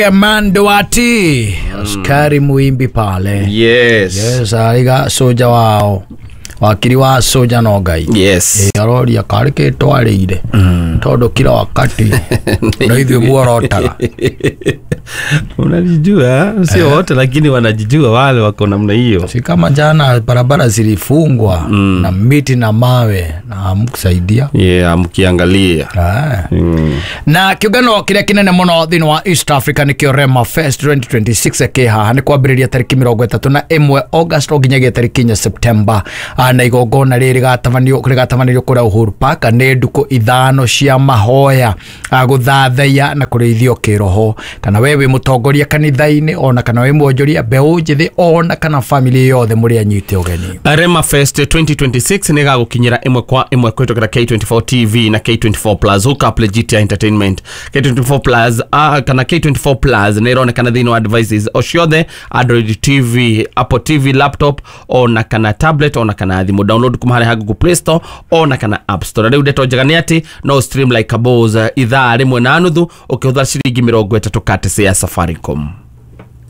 Mando ati askari muimbi pale. Yes, aiga soja wao wakiri wa soja no ngai. Yes. Arori akarike twarire todo kila wakati na hivyo muorotaga. Unajijua sio wote lakini wanajijua wale wako namna hiyo. Si kama jana barabara zilifungwa na miti na mawe na hamkusaidia. Mkiangalia. Na kiugano kile kinene muno thini wa East Africa ni kio Rema Fest 2026 keha ni kwambiriria tariki 31 August nginyagia tariki 4 September. Na igongona riri gatavanio kura Uhuru Park ni nduko ithano cia mahoya guthathaiya na kurithio kiroho. Kana wewe mutongoria kanitha-ini ona kana we mwonjoria mbeu njithi ona kana family yothe muri anyite ugeni. Rema Fest 2026 ni gagukinyira imwe kwa imwe kwitokera K24 TV na K24 Plus Hook Legit Entertainment. K24 Plus kana K24 Plus ni ironekana thini wa devices ociothe Android TV, Apple TV, laptop ona kana tablet ona kana thimu. Download kumahari ha Google Play Store ona kana App Store. Riu ndeto njagani ati no stream like a boss ithaa rimwe na nuthu ukihutha ciringi 30 kati cia Safaricom.